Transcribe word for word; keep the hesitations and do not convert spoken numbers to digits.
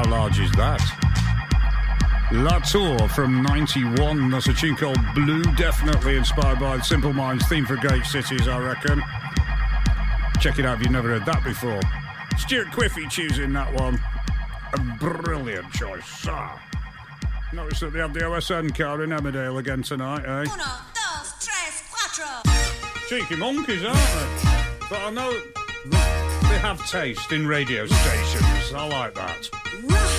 How large is that? La Tour from ninety-one. That's a tune called Blue, definitely inspired by Simple Minds' theme for Great Cities, I reckon. Check it out if you've never heard that before. Stuart Quiffy choosing that one. A brilliant choice, sir. Notice that they have the O S N car in Emmerdale again tonight, eh? Uno, dos, tres, cuatro. Cheeky monkeys, aren't they? But I know they have taste in radio stations. I like that.